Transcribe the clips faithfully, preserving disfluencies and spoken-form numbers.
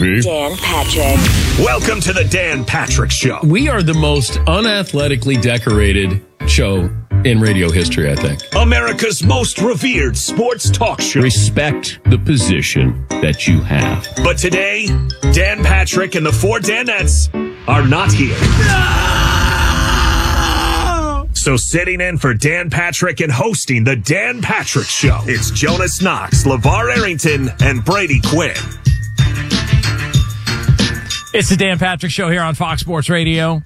Dan Patrick. Welcome to the Dan Patrick Show. We are the most unathletically decorated show in radio history, I think. America's most revered sports talk show. Respect the position that you have. But today, Dan Patrick and the four Danettes are not here. No! So sitting in for Dan Patrick and hosting the Dan Patrick Show, it's Jonas Knox, LeVar Arrington, and Brady Quinn. It's the Dan Patrick Show here on Fox Sports Radio.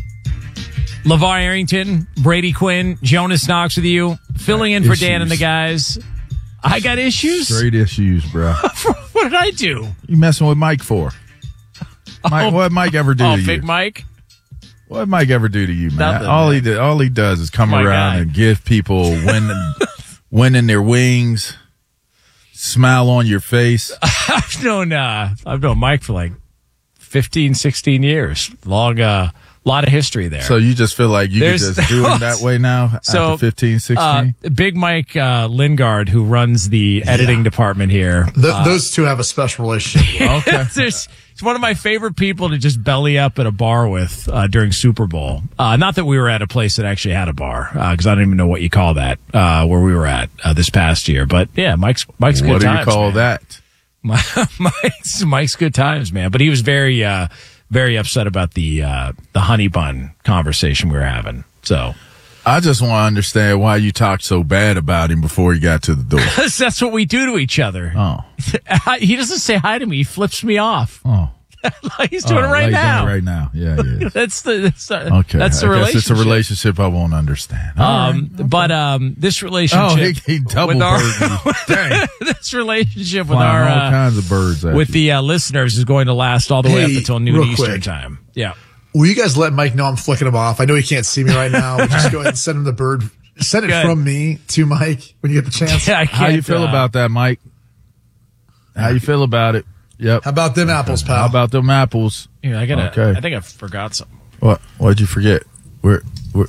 LeVar Arrington, Brady Quinn, Jonas Knox with you, filling in for Issues. Dan and the guys. I got issues? Straight issues, bro. What did I do? You messing with Mike for? Mike, Oh, what did Mike ever do oh, to you? Big Mike? What did Mike ever do to you, man? Nothing, all man. he did, all he does is come My around guy. and give people winning, winning their wings, smile on your face. I've known, uh, I've known Mike for like fifteen, sixteen years. Long, uh, lot of history there. So you just feel like you can There's- just do it that way now So, after fifteen, sixteen? Uh, Big Mike uh, Lingard, who runs the editing department here. Th- uh, those two have a special relationship. Okay. There's, it's one of my favorite people to just belly up at a bar with uh, during Super Bowl. Uh, not that we were at a place that actually had a bar, because I don't even know what you call that, uh, where we were at uh, this past year. But yeah, Mike's Mike's What good do you times. call man. that? Mike's Mike's good times, man. But he was very uh, very upset about the uh, the honey bun conversation we were having. So I just want to understand why you talked so bad about him before he got to the door. that's what we do to each other. Oh. He doesn't say hi to me. He flips me off. Oh. He's doing Oh, it right like now. doing it right now. Yeah, yeah. That's the that's, the- Okay. That's the I relationship. guess it's a relationship I won't understand. All Um, right. but um, this relationship, Oh, he, he double with our, birded you. Dang. this relationship with Flying our all uh, kinds of birds at with you. the uh, listeners is going to last all the way Hey, up until noon real Eastern quick. time. Yeah, Will you guys let Mike know I'm flicking him off? I know he can't see me right now. But just go ahead and send him the bird. Send it Good. from me to Mike when you get the chance. yeah. I How you can't, feel uh, about that, Mike? How you feel about it? Yep. How about them apples, pal? How about them apples? Here, I gotta. Okay. I think I forgot something. What? What'd you forget? We're, we're,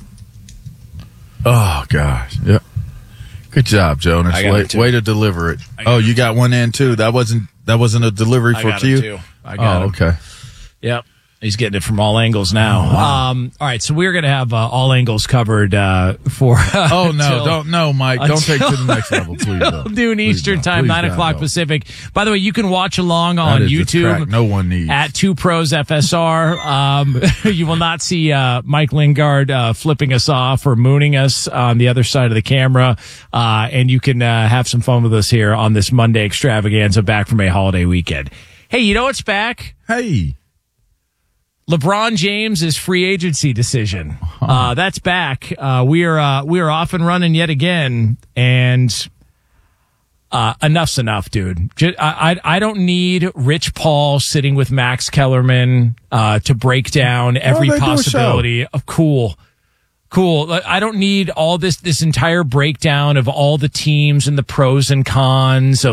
oh, gosh. Yep. Good job, Jonas. I got Way, it, too. way to deliver it. I got Oh, it. you got one in, too. That wasn't, that wasn't a delivery I for got Q? it too. I got Oh, it. okay. Yep. He's getting it from all angles now. Oh, Um, all right, so we're going to have uh, all angles covered uh, for. Uh, Oh, no. until- don't, no, Mike. Don't take it to the next level, please. until don't. noon Please Eastern don't. time, Please nine don't. o'clock Pacific. By the way, you can watch along on That is the YouTube. track no one needs. At Two Pros F S R. Um, you will not see uh, Mike Lingard uh, flipping us off or mooning us on the other side of the camera. Uh, and you can uh, have some fun with us here on this Monday extravaganza back from a holiday weekend. Hey, you know what's back? Hey. LeBron James' free agency decision. Uh, that's back. Uh, we are uh, we are off and running yet again, and uh, enough's enough, dude. Just, I, I I don't need Rich Paul sitting with Max Kellerman uh, to break down every they do a possibility of cool. Cool. I don't need all this this entire breakdown of all the teams and the pros and cons of